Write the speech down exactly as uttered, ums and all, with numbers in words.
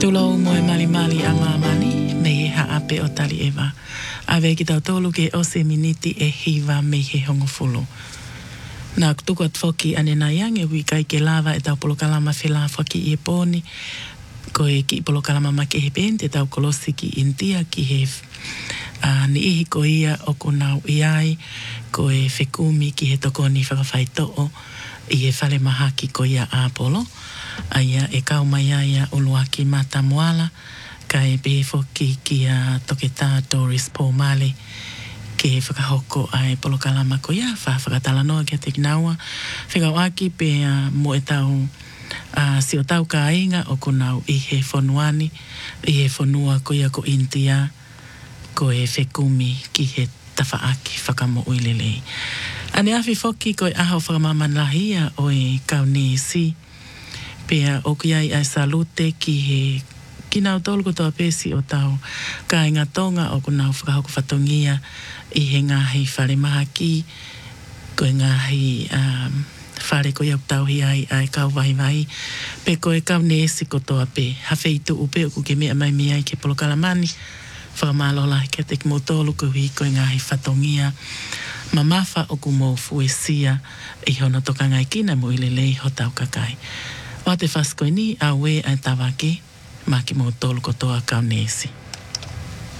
Tulo moe mali mali a mamani, me he haape o tali ewa. A vei ki tau tolu ke o se miniti e hiva me he hongofulu. Nā tuku at whoki ane nā yang e hui kai ke lava e tau polokalama whela whaki i e pōni. Ko e ki polokalama ma ke he pente tau kolosi ki intia ki he uh, ni ihi ko ia o ko nau iai. Ko e whekumi ki he toko ni whakawhai to'o i e whale maha ki ko ia āpolo. Aia e kau mai aia uluaki mata moala. Ka e be whoki ki a toke tā Doris Pomale. Ke whakahoko ai polokalama ko ia, wha whakatalanoa ki a te kinaua. Whikauaki pe uh, mo e tau uh, si o tau ka inga o ko nau i he whonuani, i he whonua ko ia ko India, ko e whekumi ki he tawhaaki whakamo uilelei. Ane awhi whoki ko e aho whakamamanahi o e kaunesi, pea o ki ai ai salute ki he kinau tolu ko toa pesi o tau ka inga tonga o ko nau whakahoko whatongia i he ngahi whare maha ki ko e ngahi um, whare ko iau tau hi ai ai kau wahi wahi pe ko e kau nesi ko toa pe hawhei tu upe o ko ke mea mai mea i ke polokalamani whakamalola ke te kimo tolu ko hi ko e ngahi whatongia mamafa o ko mō fuesia i hono toka ngai kina mo ilelei ho tau kakai. O te whaskoi ni a we ai tawake ma ki mō tolu ko toa kaunesi.